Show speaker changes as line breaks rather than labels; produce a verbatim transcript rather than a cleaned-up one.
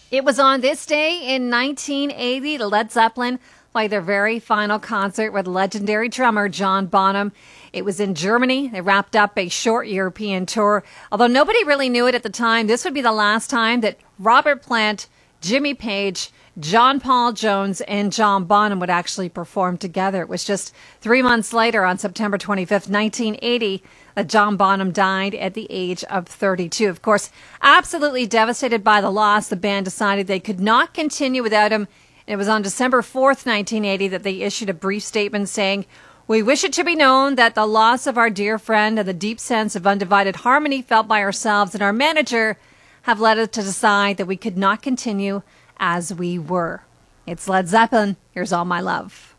It was on this day in nineteen eighty that Led Zeppelin played their very final concert with legendary drummer John Bonham. It was in Germany. They wrapped up a short European tour. Although nobody really knew it at the time, this would be the last time that Robert Plant, Jimmy Page, John Paul Jones, and John Bonham would actually perform together. It was just three months later, on September twenty-fifth, nineteen eighty, that John Bonham died at the age of thirty-two. Of course, absolutely devastated by the loss, the band decided they could not continue without him. It was on December fourth, nineteen eighty, that they issued a brief statement saying, "We wish it to be known that the loss of our dear friend and the deep sense of undivided harmony felt by ourselves and our manager have led us to decide that we could not continue as we were." It's Led Zeppelin. Here's All My Love.